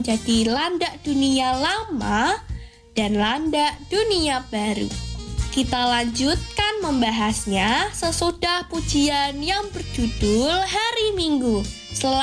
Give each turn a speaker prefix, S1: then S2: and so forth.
S1: jadi landak dunia lama dan landak dunia baru. Kita lanjutkan membahasnya sesudah pujian yang berjudul Hari Minggu.